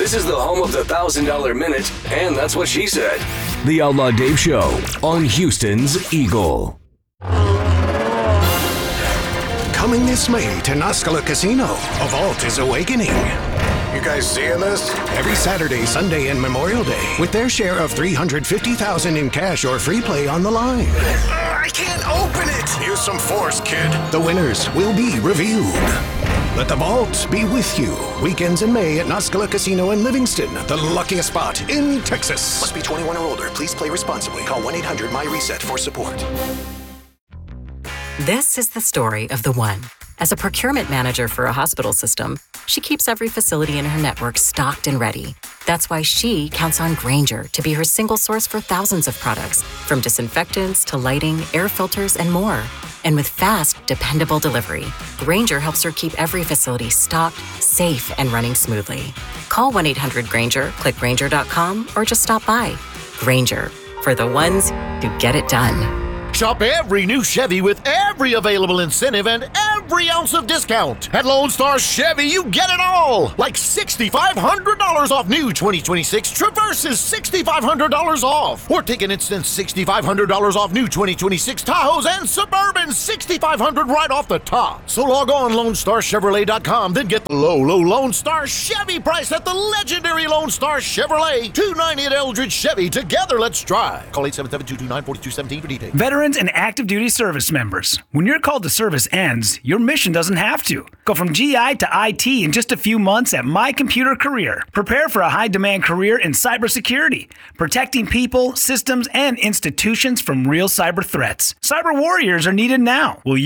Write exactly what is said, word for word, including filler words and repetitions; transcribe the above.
This is the home of the one thousand dollar Minute, and that's what she said. The Outlaw Dave Show on Houston's Eagle. Coming this May to Noscala Casino, a vault is awakening. You guys seeing this? Every Saturday, Sunday, and Memorial Day, with their share of three hundred fifty thousand dollars in cash or free play on the line. Uh, I can't open it! Use some force, kid. The winners will be revealed. Let the vault be with you. Weekends in May at Noscala Casino in Livingston, the luckiest spot in Texas. Must be twenty-one or older. Please play responsibly. Call one eight hundred my reset for support. This is the story of the one. As a procurement manager for a hospital system, she keeps every facility in her network stocked and ready. That's why she counts on Grainger to be her single source for thousands of products, from disinfectants to lighting, air filters, and more. And with fast, dependable delivery, Grainger helps her keep every facility stocked, safe, and running smoothly. Call one eight hundred Grainger, click Grainger dot com, or just stop by. Grainger, for the ones who get it done. Shop every new Chevy with every available incentive and every ounce of discount. At Lone Star Chevy, you get it all. Like six thousand five hundred dollars off new twenty twenty-six Traverses, six thousand five hundred dollars off. Or take an instant six thousand five hundred dollars off new twenty twenty-six Tahoes and Suburbans, six thousand five hundred dollars right off the top. So log on Lone Star Chevrolet dot com, then get the low, low Lone Star Chevy price at the legendary Lone Star Chevrolet. two ninety at Eldridge Chevy. Together, let's drive. Call eight seven seven, two two nine, four two one seven for details. Veterans and active duty service members. When your call to service ends, your mission doesn't have to. Go from G I to I T in just a few months at My Computer Career. Prepare for a high-demand career in cybersecurity, protecting people, systems, and institutions from real cyber threats. Cyber warriors are needed now. Will you